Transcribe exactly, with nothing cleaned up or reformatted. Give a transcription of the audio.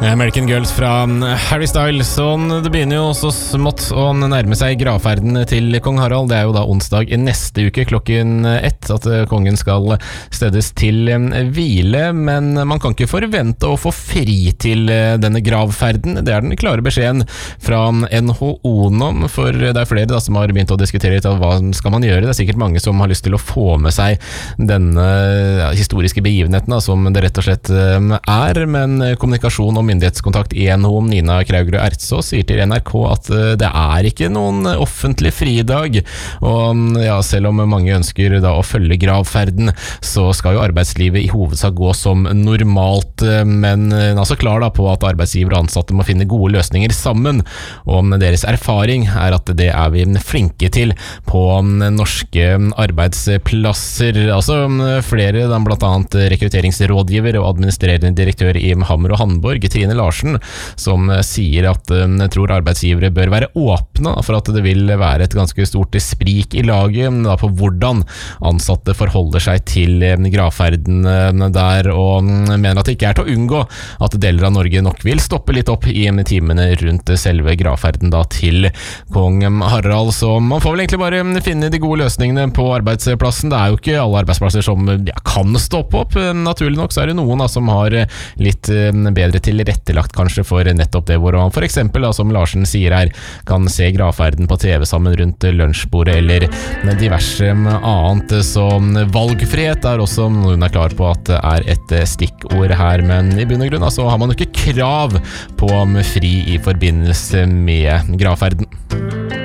American Girls fra Harry Styles. Sånn, det begynner jo også smått å nærme seg gravferden til kong Harald. Det er jo da onsdag i neste uke klokken ett at kongen skal stedes til hvile, men man kan ikke forvente å få fri til denne gravferden. Det er den klare beskjeden fra N H O nå, for det er flere da som har begynt å diskutere litt av hva skal man gjøre. Det er sikkert mange som har lyst til å få med seg denne ja, historiske begivenheten da, som det rett og slett er, men kommunikasjon og myndighetskontakt i N H O, Nina Kraugerud Ertsås, sier til N R K at det er ikke noen offentlig fridag, og ja, selv om mange ønsker da å følge gravferden, så skal jo arbeidslivet i hovedsak gå som normalt, men altså klar da på at arbeidsgiver og ansatte må finne gode løsninger sammen, og deres erfaring er at det er vi flinke til på norske arbeidsplasser. Altså flere, da, blant annet rekrutteringsrådgiver og administrerende direktør i Hammer og Handborg, Trine Larsen, som sier at hun tror arbeidsgivere bør være åpne for at det vil være et ganske stort sprik i laget da, på hvordan ansatte forholder seg til gravferden der, og mener at det ikke er til å unngå at deler av Norge nok vil stoppe litt opp i timene rundt selve gravferden da, til kong Harald. Så man får vel egentlig bare finne de gode løsningene på arbeidsplassen. Det er jo ikke alle arbeidsplasser som ja, kan stoppe opp. Naturlig nok så er det noen da, som har litt bedre tilrettelagt kanskje for nettopp det, hvor han for eksempel, da, som Larsen sier her, kan se gravferden på T V sammen rundt lunsjbordet eller diverse annet. Så valgfrihet er også noe hun er klar på at det er et stikkord her, men i bunn og grunn så har man jo ikke krav på fri i forbindelse med gravferden.